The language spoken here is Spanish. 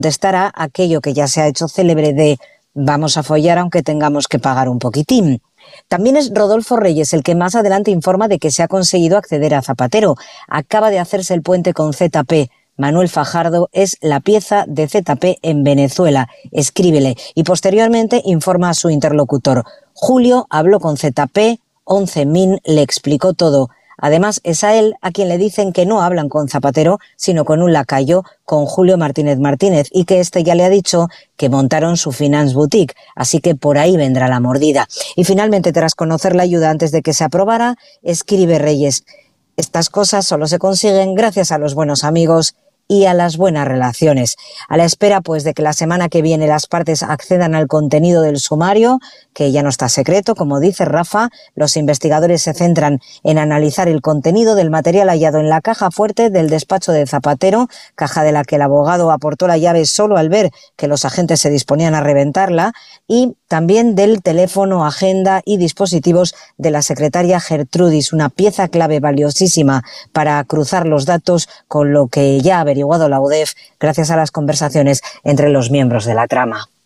contestará aquello que ya se ha hecho célebre de vamos a follar aunque tengamos que pagar un poquitín. También es Rodolfo Reyes el que más adelante informa de que se ha conseguido acceder a Zapatero. Acaba de hacerse el puente con ZP. Manuel Fajardo es la pieza de ZP en Venezuela. Escríbele. Y posteriormente informa a su interlocutor. Julio habló con ZP, 11 Min le explicó todo. Además, es a él a quien le dicen que no hablan con Zapatero, sino con un lacayo, con Julio Martínez Martínez, y que este ya le ha dicho que montaron su Finance Boutique, así que por ahí vendrá la mordida. Y finalmente, tras conocer la ayuda antes de que se aprobara, escribe Reyes: estas cosas solo se consiguen gracias a los buenos amigos y a las buenas relaciones. A la espera, pues, de que la semana que viene las partes accedan al contenido del sumario, que ya no está secreto, como dice Rafa, los investigadores se centran en analizar el contenido del material hallado en la caja fuerte del despacho de Zapatero, caja de la que el abogado aportó la llave solo al ver que los agentes se disponían a reventarla, y también del teléfono, agenda y dispositivos de la secretaria Gertrudis, una pieza clave valiosísima para cruzar los datos con lo que ya ha averiguado la UDEF gracias a las conversaciones entre los miembros de la trama.